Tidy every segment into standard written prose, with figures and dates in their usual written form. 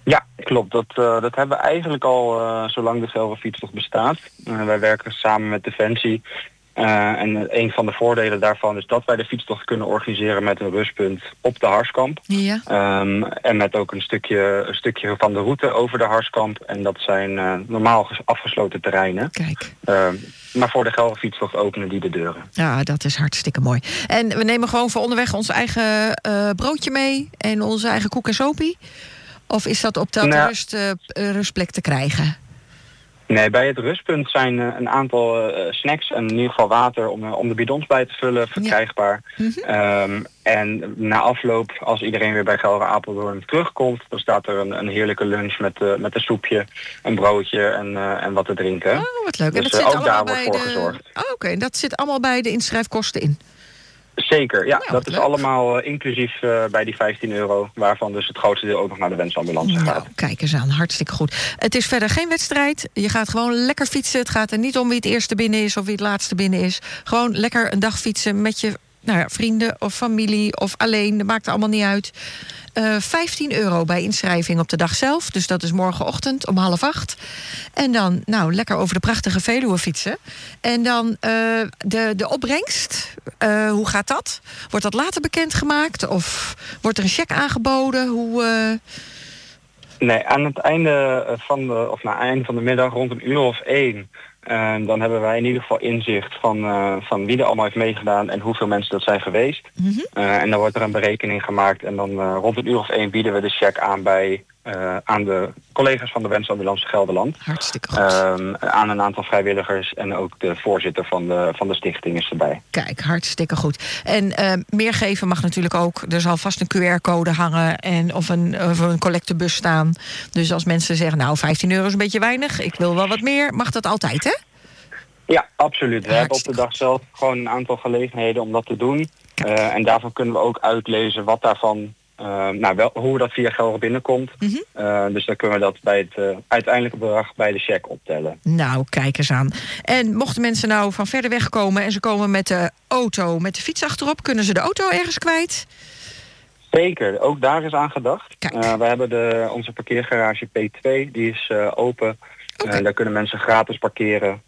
Ja, klopt. Dat hebben we eigenlijk al zolang de Gelre-fietstocht bestaat. Wij werken samen met Defensie. En een van de voordelen daarvan is dat wij de fietstocht kunnen organiseren met een rustpunt op de Harskamp. Ja. En met ook een stukje van de route over de Harskamp. En dat zijn normaal afgesloten terreinen. Kijk. Maar voor de Gelre-fietstocht openen die de deuren. Ja, dat is hartstikke mooi. En we nemen gewoon voor onderweg ons eigen broodje mee en onze eigen koek en sopie? Of is dat op dat rustplek te krijgen? Nee, bij het rustpunt zijn een aantal snacks en in ieder geval water om de bidons bij te vullen verkrijgbaar. Ja. Mm-hmm. En na afloop, als iedereen weer bij Gelre Apeldoorn terugkomt, dan staat er een heerlijke lunch met een soepje, een broodje en wat te drinken. Oh, wat leuk. Dus en dat zit ook allemaal daar wordt voor gezorgd. Oké, en dat zit allemaal bij de inschrijfkosten in? Zeker, ja. Nou, dat is allemaal inclusief bij die €15, waarvan dus het grootste deel ook nog naar de wensambulance gaat. Nou, kijk eens aan, hartstikke goed. Het is verder geen wedstrijd. Je gaat gewoon lekker fietsen. Het gaat er niet om wie het eerste binnen is of wie het laatste binnen is. Gewoon lekker een dag fietsen met je vrienden of familie of alleen. Dat maakt er allemaal niet uit. €15 bij inschrijving op de dag zelf. Dus dat is morgenochtend om 7:30. En dan lekker over de prachtige Veluwe fietsen. En dan de opbrengst. Hoe gaat dat? Wordt dat later bekendgemaakt? Of wordt er een cheque aangeboden? Nee, aan het einde van de middag, rond 1:00 dan hebben wij in ieder geval inzicht van wie er allemaal heeft meegedaan en hoeveel mensen dat zijn geweest. Mm-hmm. En dan wordt er een berekening gemaakt en dan rond 1:00 bieden we de cheque aan de collega's van de Wensambulance Gelderland. Hartstikke goed. Aan een aantal vrijwilligers en ook de voorzitter van de stichting is erbij. Kijk, hartstikke goed. En meer geven mag natuurlijk ook. Er zal vast een QR-code hangen of een collectebus staan. Dus als mensen zeggen, €15 is een beetje weinig, ik wil wel wat meer, mag dat altijd, hè? Ja, absoluut. We hebben op de dag zelf gewoon een aantal gelegenheden om dat te doen. En daarvan kunnen we ook uitlezen wat daarvan hoe dat via Gelre binnenkomt. Mm-hmm. Dus dan kunnen we dat bij het uiteindelijke bedrag bij de cheque optellen. Nou, kijk eens aan. En mochten mensen van verder weg komen en ze komen met de auto, met de fiets achterop, kunnen ze de auto ergens kwijt? Zeker, ook daar is aan gedacht. We hebben onze parkeergarage P2, die is open. Okay. Daar kunnen mensen gratis parkeren.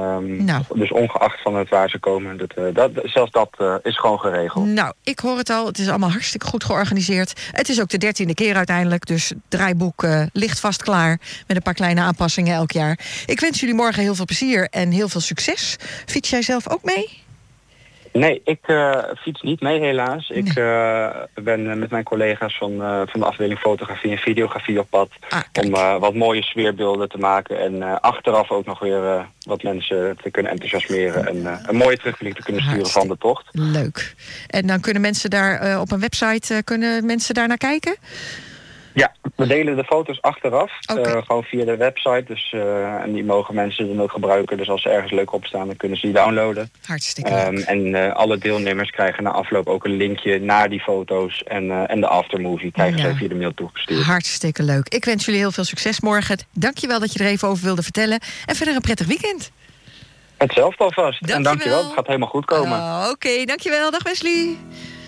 Dus ongeacht van het waar ze komen, zelfs dat is gewoon geregeld. Nou, ik hoor het al. Het is allemaal hartstikke goed georganiseerd. Het is ook de 13e keer uiteindelijk, dus het draaiboek ligt vast klaar met een paar kleine aanpassingen elk jaar. Ik wens jullie morgen heel veel plezier en heel veel succes. Fiets jij zelf ook mee? Nee, ik fiets niet mee helaas. Nee. Ik ben met mijn collega's van de afdeling fotografie en videografie op pad. Om wat mooie sfeerbeelden te maken. En achteraf ook nog weer wat mensen te kunnen enthousiasmeren. En een mooie terugblik te kunnen sturen van de tocht. Leuk. En dan kunnen mensen daar op een website naar kijken? Ja, we delen de foto's achteraf. Gewoon via de website. Dus, en die mogen mensen dan ook gebruiken. Dus als ze ergens leuk op staan, dan kunnen ze die downloaden. Hartstikke leuk. En alle deelnemers krijgen na afloop ook een linkje naar die foto's. En de aftermovie krijgen ze via de mail toegestuurd. Hartstikke leuk. Ik wens jullie heel veel succes morgen. Dankjewel dat je er even over wilde vertellen. En verder een prettig weekend. Hetzelfde alvast. En dankjewel. Het gaat helemaal goed komen. Oké, dankjewel. Dag Wesley.